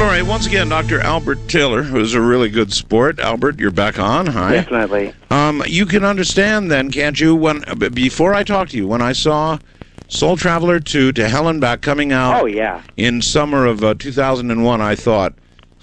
All right, once again, Dr. Albert Taylor, who's a really good sport. Albert, you're back on. Hi. Definitely. You can understand then, can't you, before I talked to you, when I saw Soul Traveler 2 to Hell and Back coming out in summer of 2001, I thought,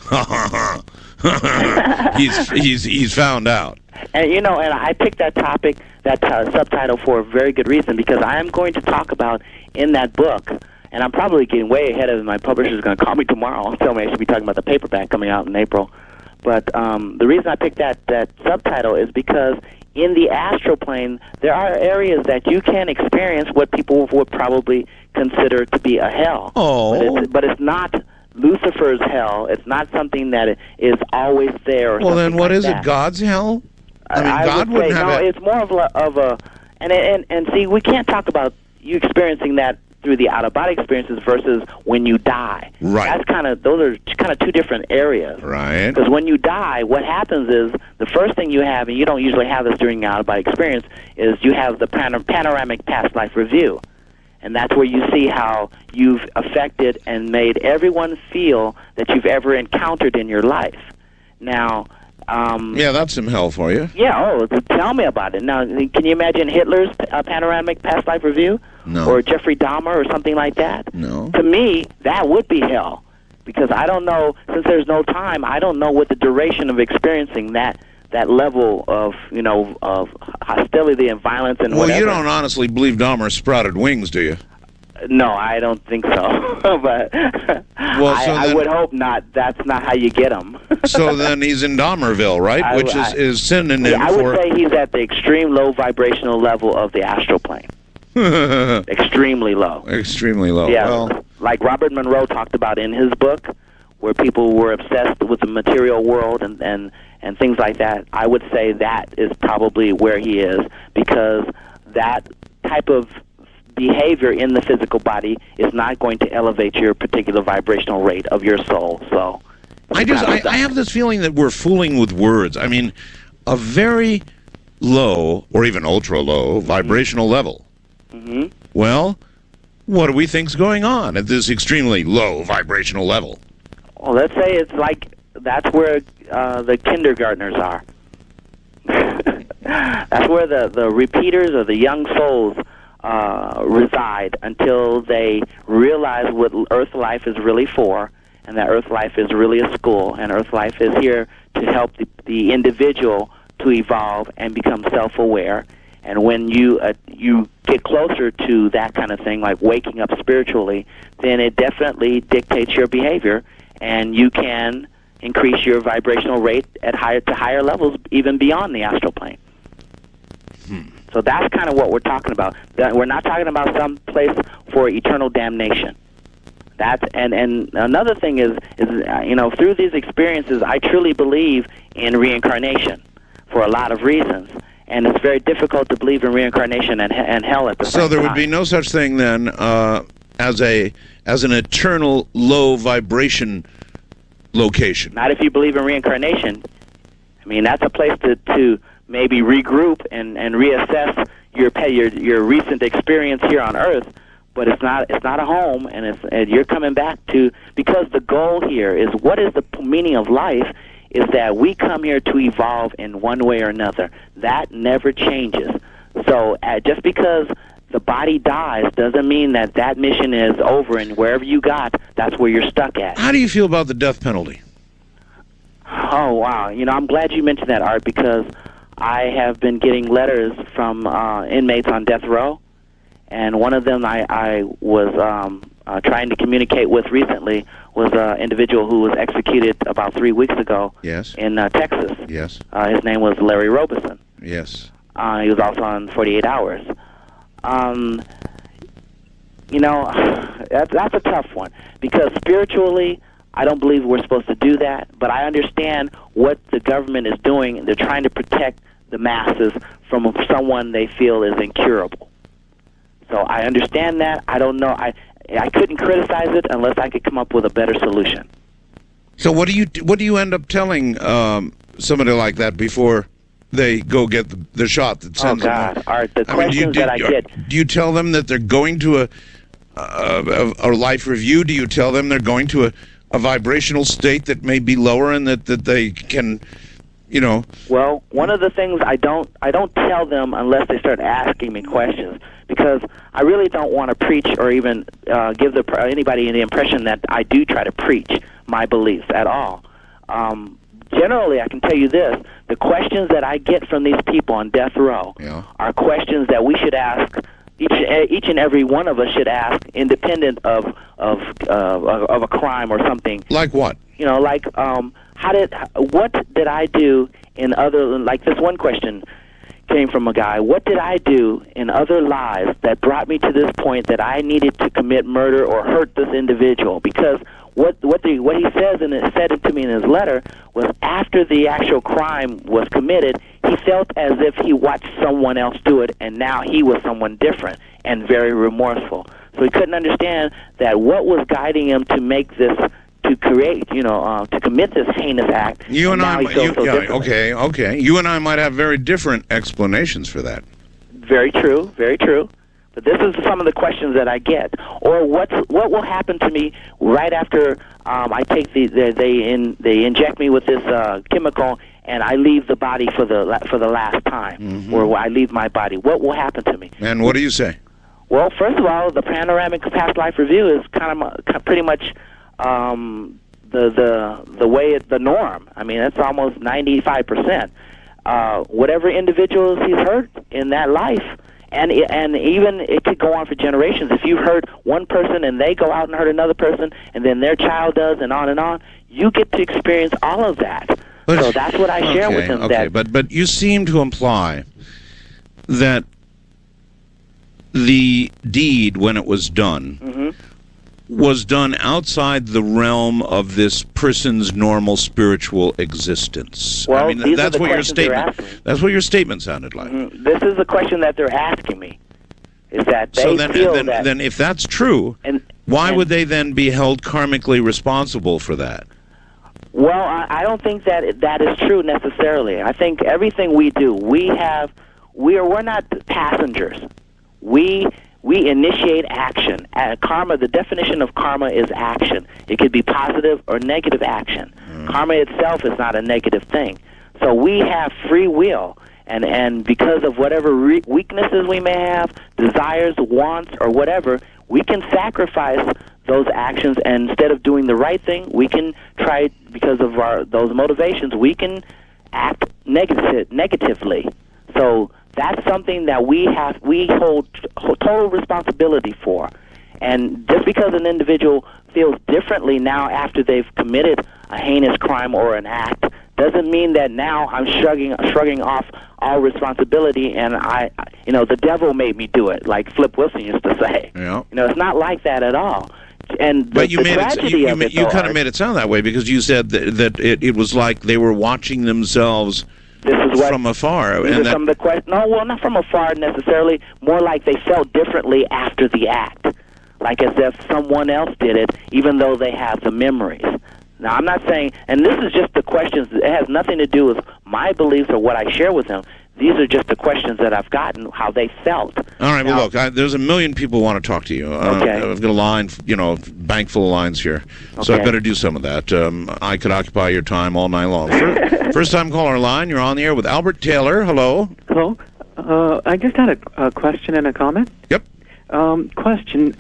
he's found out. And, and I picked that topic, that subtitle for a very good reason, because I am going to talk about in that book, and I'm probably getting way ahead of it. My publisher's going to call me tomorrow and tell me I should be talking about the paperback coming out in April. But the reason I picked that subtitle is because in the astral plane, there are areas that you can experience what people would probably consider to be a hell. Oh. But it's not Lucifer's hell. It's not something that is always there. Well, then what is it? God's hell? I mean, God wouldn't have it. It's more of a and see, we can't talk about you experiencing that through the out-of-body experiences versus when you die. Right. Those are kind of two different areas. Right. Because when you die, what happens is the first thing you have, and you don't usually have this during the out-of-body experience, is you have the panoramic past life review. And that's where you see how you've affected and made everyone feel that you've ever encountered in your life. Now, yeah, that's some hell for you. Yeah, tell me about it. Now, can you imagine Hitler's panoramic past life review? No. Or Jeffrey Dahmer or something like that? No. To me, that would be hell. Because I don't know, since there's no time, I don't know what the duration of experiencing that level of, of hostility and violence and whatever. Well, you don't honestly believe Dahmer sprouted wings, do you? No, I don't think so. But I would hope not. That's not how you get him. So then he's in Dahmerville, right? Which is synonym I would say he's at the extreme low vibrational level of the astral plane. Extremely low. Extremely low. Yeah, well, like Robert Monroe talked about in his book, where people were obsessed with the material world and things like that. I would say that is probably where he is, because that type of behavior in the physical body is not going to elevate your particular vibrational rate of your soul. So I have this feeling that we're fooling with words. I mean, a very low or even ultra low vibrational level. Mm-hmm. Well, what do we think's going on at this extremely low vibrational level? Well, let's say it's like that's where the kindergartners are. That's where the repeaters or the young souls reside until they realize what Earth life is really for, and that Earth life is really a school, and Earth life is here to help the individual to evolve and become self-aware. And when you get closer to that kind of thing, like waking up spiritually, then it definitely dictates your behavior, and you can increase your vibrational rate at higher levels, even beyond the astral plane. So that's kind of what we're talking about. We're not talking about some place for eternal damnation. And another thing is through these experiences, I truly believe in reincarnation for a lot of reasons. And it's very difficult to believe in reincarnation and hell at the same time. So there would be no such thing then as an eternal low vibration location. Not if you believe in reincarnation. I mean, that's a place to maybe regroup and reassess your recent experience here on Earth, but it's not a home, and you're coming back to, because the goal here is, what is the meaning of life, is that we come here to evolve in one way or another. That never changes. So just because the body dies doesn't mean that mission is over, and wherever you got, that's where you're stuck at. How do you feel about the death penalty? Oh, wow. I'm glad you mentioned that, Art, because I have been getting letters from inmates on death row, and one of them I was trying to communicate with recently was an individual who was executed about 3 weeks ago. Yes. In Texas. Yes. His name was Larry Robeson. Yes. He was also on 48 Hours. That's a tough one, because spiritually, I don't believe we're supposed to do that, but I understand what the government is doing. They're trying to protect the masses from someone they feel is incurable. So I understand that. I don't know. I couldn't criticize it unless I could come up with a better solution. So what do you end up telling somebody like that before they go get the shot that sends them? Oh God, Art, the questions that I get. Do you tell them that they're going to a life review? Do you tell them they're going to a vibrational state that may be lower and that they can, Well, one of the things I don't tell them unless they start asking me questions, because I really don't want to preach or even give anybody the impression that I do try to preach my beliefs at all. Generally, I can tell you this: the questions that I get from these people on death row are questions that we should ask. Each and every one of us should ask, independent of a crime or something. Like what? What did I do in other, like this one question came from a guy, what did I do in other lives that brought me to this point that I needed to commit murder or hurt this individual? Because what he says, and it said it to me in his letter, was after the actual crime was committed, he felt as if he watched someone else do it, and now he was someone different and very remorseful. So he couldn't understand that what was guiding him to make this, to create, to commit this heinous act. You and I, okay. You and I might have very different explanations for that. Very true, very true. But this is some of the questions that I get. Or what will happen to me right after I take they inject me with this chemical and I leave the body for the last time, or I leave my body. What will happen to me? And what do you say? Well, first of all, the panoramic past life review is pretty much the norm. I mean, it's almost 95%. Whatever individuals he's hurt in that life. And even it could go on for generations. If you've hurt one person and they go out and hurt another person, and then their child does, and on, you get to experience all of that. So that's what I share with them. Okay, but you seem to imply that the deed, when it was done, was done outside the realm of this person's normal spiritual existence. Well, I mean, that's what your statement. That's what your statement sounded like. This is the question that they're asking me. Is that they feel that? Then, if that's true, why would they then be held karmically responsible for that? Well, I don't think that is true necessarily. I think everything we do, we're not passengers. We initiate action. Karma, the definition of karma is action. It could be positive or negative action. Karma itself is not a negative thing. So we have free will, and because of whatever weaknesses we may have, desires, wants, or whatever, we can sacrifice those actions, and instead of doing the right thing, we can try, because of those motivations, we can act negatively. So that's something that we hold total responsibility for. And just because an individual feels differently now after they've committed a heinous crime or an act doesn't mean that now I'm shrugging off all responsibility and the devil made me do it, like Flip Wilson used to say. Yeah. It's not like that at all. But you kind of made it sound that way, because you said that it was like they were watching themselves from afar. These are some of the questions. No, well, not from afar necessarily. More like they felt differently after the act, like as if someone else did it, even though they have the memories. Now, I'm not saying, and this is just the questions. It has nothing to do with my beliefs or what I share with them. These are just the questions that I've gotten, how they felt. All right, well, look, there's a million people who want to talk to you. Okay. I've got a line, bank full of lines here. So I better do some of that. I could occupy your time all night long. First-time caller line, you're on the air with Albert Taylor. Hello. Hello. I just had a question and a comment. Yep. Question.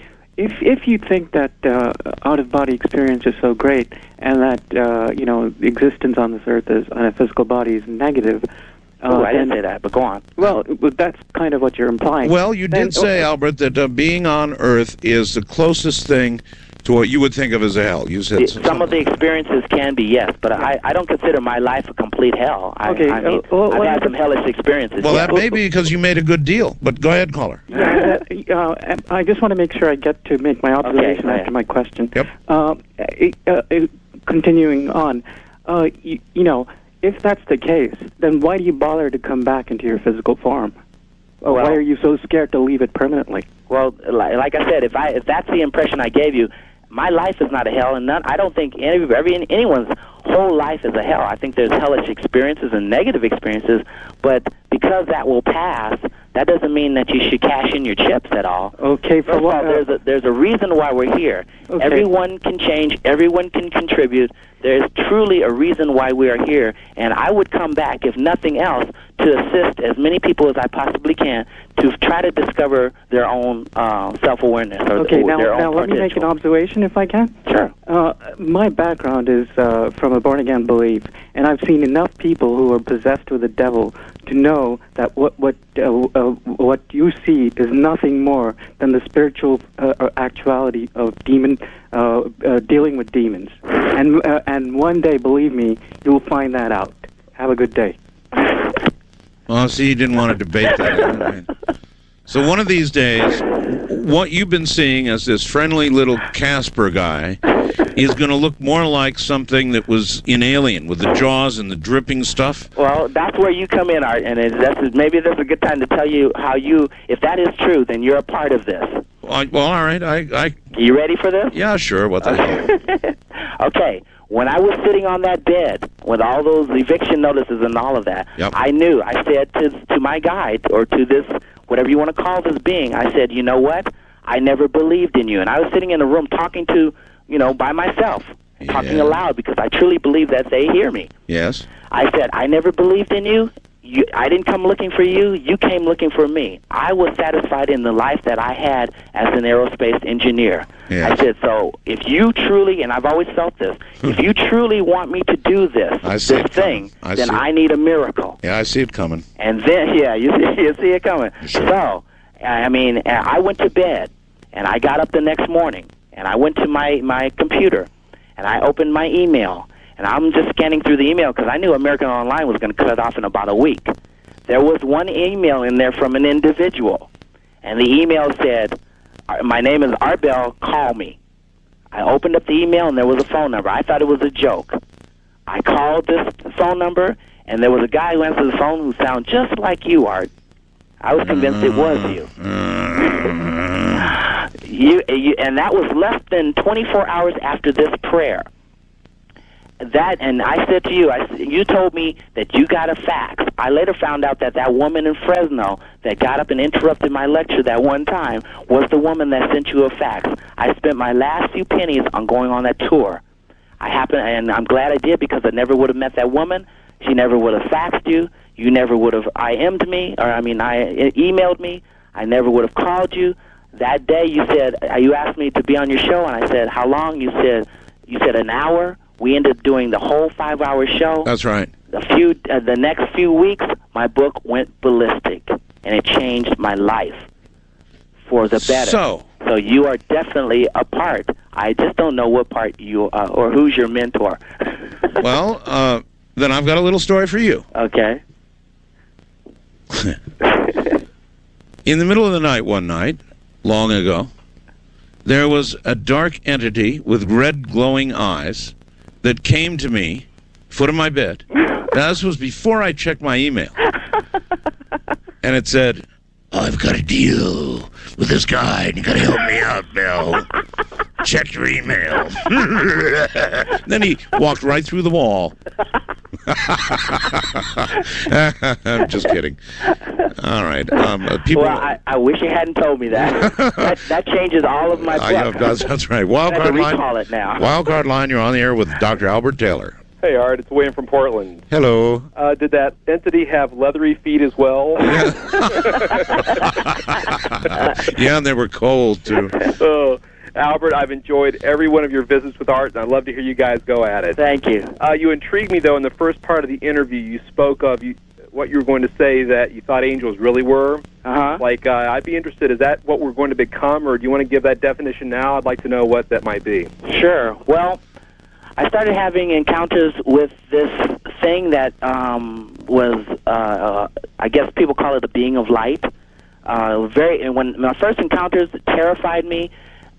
If you think that out-of-body experience is so great and that, existence on this earth on a physical body is negative... I didn't say that, but go on. Well, that's kind of what you're implying. Well, you did say, Albert, that being on Earth is the closest thing to what you would think of as a hell. You said some of the experiences can be, yes, but I don't consider my life a complete hell. I've had some hellish experiences. Well, that may be because you made a good deal, but go ahead, caller. I just want to make sure I get to make my observation after my question. Yep. Continuing on, if that's the case, then why do you bother to come back into your physical form? Why are you so scared to leave it permanently? Well, like I said, if that's the impression I gave you, my life is not a hell, and I don't think anyone's whole life is a hell. I think there's hellish experiences and negative experiences, but because that will pass, that doesn't mean that you should cash in your chips at all. Okay, for what? There's a reason why we're here. Okay. Everyone can change. Everyone can contribute. There's truly a reason why we are here, and I would come back, if nothing else, to assist as many people as I possibly can to try to discover their own self-awareness. Okay, now let me make an observation, if I can. Sure. My background is from a born-again belief, and I've seen enough people who are possessed with the devil to know that what you see is nothing more than the spiritual actuality of dealing with demons. And one day, believe me, you'll find that out. Have a good day. Well, see, you didn't want to debate that. Right? So one of these days, what you've been seeing as this friendly little Casper guy is going to look more like something that was in Alien, with the jaws and the dripping stuff. Well, that's where you come in, Art, and maybe this is a good time to tell you how if that is true, then you're a part of this. Well, all right. You ready for this? Yeah, sure. What the hell? Okay. When I was sitting on that bed with all those eviction notices and all of that, yep. I knew. I said to my guide, or to this, whatever you want to call this being, I said, you know what? I never believed in you. And I was sitting in a room talking to, by myself, talking aloud, because I truly believe that they hear me. Yes. I said, I never believed in you. I didn't come looking for you. You came looking for me. I was satisfied in the life that I had as an aerospace engineer. Yes. I said, so if you truly, and I've always felt this, if you truly want me to do this thing, then I need a miracle. Yeah, I see it coming. And then, you see it coming. Sure. So, I went to bed, and I got up the next morning, and I went to my computer, and I opened my email. And I'm just scanning through the email because I knew American Online was going to cut it off in about a week. There was one email in there from an individual, and the email said, my name is Art Bell, call me. I opened up the email, and there was a phone number. I thought it was a joke. I called this phone number, and there was a guy who answered the phone who sounded just like you, Art. I was convinced it was you. And that was less than 24 hours after this prayer. And I said to you, you told me that you got a fax. I later found out that woman in Fresno that got up and interrupted my lecture that one time was the woman that sent you a fax. I spent my last few pennies on going on that tour. And I'm glad I did, because I never would have met that woman. She never would have faxed you. You never would have emailed me. I never would have called you. That day you asked me to be on your show, and I said, how long? You said an hour. We ended up doing the whole 5-hour show. That's right. The next few weeks, my book went ballistic, and it changed my life for the better. So you are definitely a part. I just don't know what part you or who's your mentor. Well, then I've got a little story for you. Okay. In the middle of the night one night, long ago, there was a dark entity with red glowing eyes that came to me, foot of my bed. Now, this was before I checked my email. And it said, I've got a deal with this guy, and you got to help me out, Bill. Check your email. Then he walked right through the wall. I'm just kidding. All right. People. Well, I wish you hadn't told me that. that changes all of my book. That's right. Wildcard line. Recall it now. Wildcard line. You're on the air with Dr. Albert Taylor. Hey, Art. It's William from Portland. Hello. Did that entity have leathery feet as well? Yeah, and they were cold too. Albert, I've enjoyed every one of your visits with Art, and I'd love to hear you guys go at it. Thank you. You intrigued me, though, in the first part of the interview. You spoke of what you were going to say that you thought angels really were. Uh-huh. Like, I'd be interested, is that what we're going to become, or do you want to give that definition now? I'd like to know what that might be. Sure. Well, I started having encounters with this thing that was, I guess people call it a being of light. When my first encounters, it terrified me.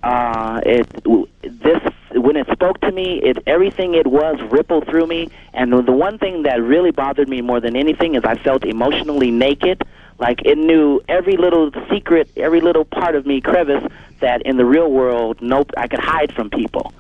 When it spoke to me, everything it was rippled through me. And the one thing that really bothered me more than anything is I felt emotionally naked. Like it knew every little secret, every little part of me, crevice, that in the real world, I could hide from people.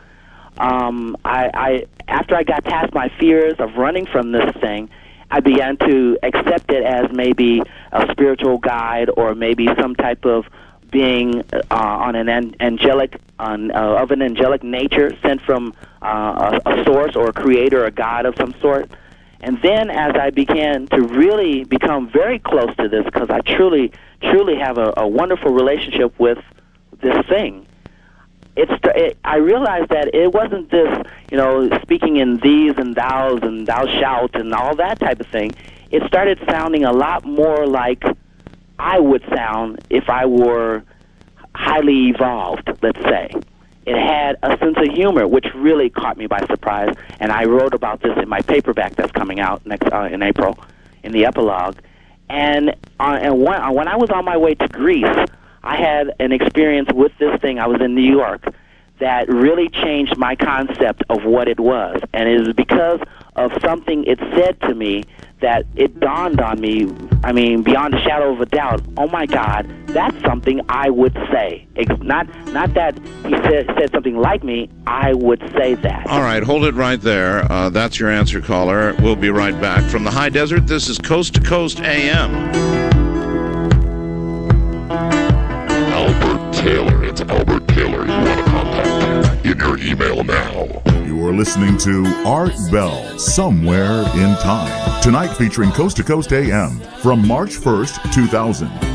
After I got past my fears of running from this thing, I began to accept it as maybe a spiritual guide or maybe some type of being of an angelic nature, sent from a source or a creator, a god of some sort. And then as I began to really become very close to this, because I truly have a wonderful relationship with this thing, I realized that it wasn't this, speaking in these and thous and thou shalt and all that type of thing. It started sounding a lot more like I would sound if I were highly evolved, let's say. It had a sense of humor, which really caught me by surprise, and I wrote about this in my paperback that's coming out in April, in the epilogue. And when I was on my way to Greece, I had an experience with this thing. I was in New York that really changed my concept of what it was, and it is because of something it said to me that it dawned on me, beyond a shadow of a doubt, oh my God, that's something I would say. Not that he said something like me, I would say that. All right, hold it right there. That's your answer, caller. We'll be right back. From the high desert, this is Coast to Coast AM. Albert Taylor. It's Albert Taylor. You want to contact him in your email now. You are listening to Art Bell, Somewhere in Time. Tonight featuring Coast to Coast AM from March 1st, 2000.